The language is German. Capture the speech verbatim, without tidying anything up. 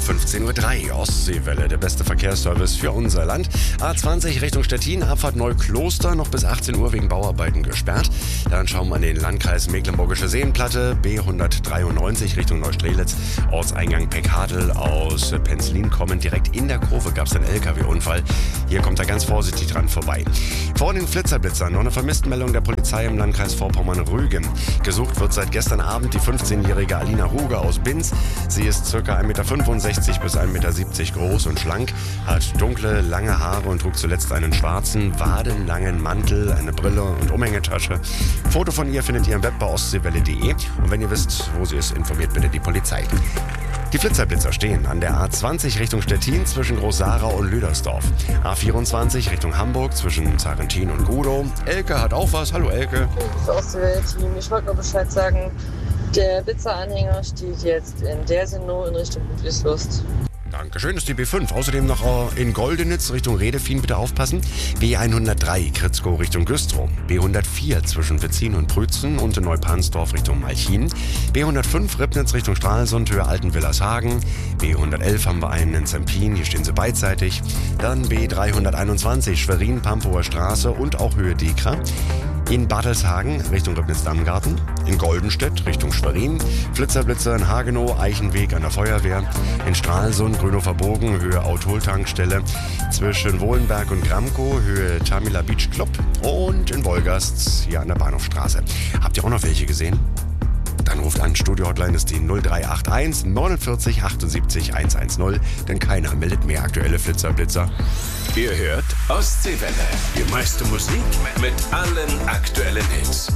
fünfzehn Uhr drei, Ostseewelle, der beste Verkehrsservice für unser Land. A zwanzig Richtung Stettin, Abfahrt Neukloster, noch bis achtzehn Uhr wegen Bauarbeiten gesperrt. Dann schauen wir in den Landkreis Mecklenburgische Seenplatte, B hundertdreiundneunzig Richtung Neustrelitz, Ortseingang Peckadel. Aus Penzlin kommend, direkt in der Kurve gab es einen L K W-Unfall. Hier kommt er ganz vorsichtig dran vorbei. Vor den Flitzerblitzern noch eine Vermisstenmeldung der Polizei im Landkreis Vorpommern-Rügen. Gesucht wird seit gestern Abend die fünfzehnjährige Alina Huge aus Binz. Sie ist ca. eins Komma fünfundsechzig Meter bis eins Komma siebzig Meter groß und schlank, hat dunkle, lange Haare und trug zuletzt einen schwarzen, wadenlangen Mantel, eine Brille und Umhängetasche. Foto von ihr findet ihr im Web bei ostseewelle punkt de und wenn ihr wisst, wo sie ist, informiert bitte die Polizei. Die Flitzerblitzer stehen an der A zwanzig Richtung Stettin zwischen Groß-Sarau und Lüdersdorf. A vierundzwanzig Richtung Hamburg zwischen Zarentin und Gudow. Elke hat auch was. Hallo Elke. Das Ostseewelle-Team. Ich wollte nur Bescheid sagen, der Blitzeranhänger steht jetzt in Dersenow in Richtung Ludwigslust. Dankeschön, das ist die B fünf. Außerdem noch in Goldenitz Richtung Redefien, bitte aufpassen. B hundertdrei Kritzkow Richtung Güstrow. B hundertvier zwischen Wetzin und Prützen und in Neupansdorf Richtung Malchin. B hundertfünf Ribnitz Richtung Stralsund, Höhe Altenwillershagen. B hundertelf haben wir einen in Zempin, hier stehen sie beidseitig. Dann B dreihunderteinundzwanzig Schwerin-Pampower Straße und auch Höhe Dekra. In Bartelshagen Richtung Ribnitz-Dammgarten, in Goldenstedt Richtung Schwerin, Flitzerblitzer in Hagenow, Eichenweg an der Feuerwehr, in Stralsund, Grünhofer Bogen, Höhe Autol-Tankstelle, zwischen Wohlenberg und Gramkow, Höhe Tamila Beach Club und in Wolgast, hier an der Bahnhofstraße. Habt ihr auch noch welche gesehen? Dann ruft an, Studio-Hotline ist die null drei acht eins neunundvierzig achtundsiebzig hundertzehn, denn keiner meldet mehr aktuelle Flitzerblitzer. Ihr hört Ostseewelle. Die meiste Musik mit allen aktuellen Hits.